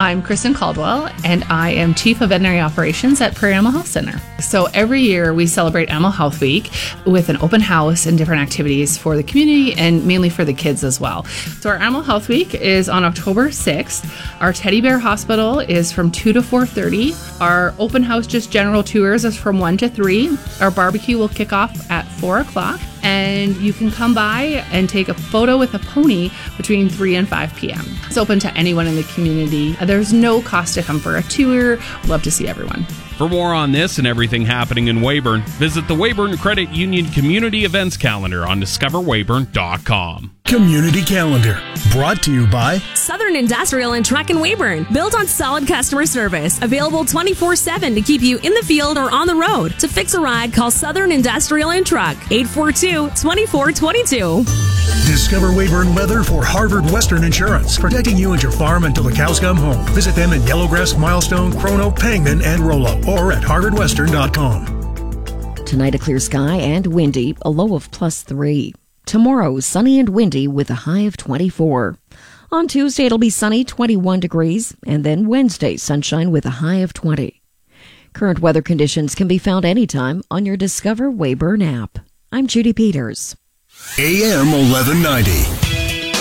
I'm Kristen Caldwell, and I am Chief of Veterinary Operations at Prairie Animal Health Center. So every year we celebrate Animal Health Week with an open house and different activities for the community and mainly for the kids as well. So our Animal Health Week is on October 6th. Our Teddy Bear Hospital is from 2 to 4:30. Our open house, just general tours, is from 1 to 3. Our barbecue will kick off at 4 o'clock. And you can come by and take a photo with a pony between 3 and 5 p.m. It's open to anyone in the community. There's no cost to come for a tour. Love to see everyone. For more on this and everything happening in Weyburn, visit the Weyburn Credit Union Community Events Calendar on discoverweyburn.com. Community Calendar, brought to you by Southern Industrial and Truck in Weyburn, built on solid customer service, available 24/7 to keep you in the field or on the road. To fix a ride, call Southern Industrial and Truck, 842-2422. Discover Weyburn weather for Harvard Western Insurance, protecting you and your farm until the cows come home. Visit them in Yellowgrass, Milestone, Chrono, Pangman, and Rollo, or at harvardwestern.com. Tonight, a clear sky and windy, a low of +3. Tomorrow, sunny and windy with a high of 24. On Tuesday, it'll be sunny, 21 degrees, and then Wednesday, sunshine with a high of 20. Current weather conditions can be found anytime on your Discover Weyburn app. I'm Judy Peters. AM 1190.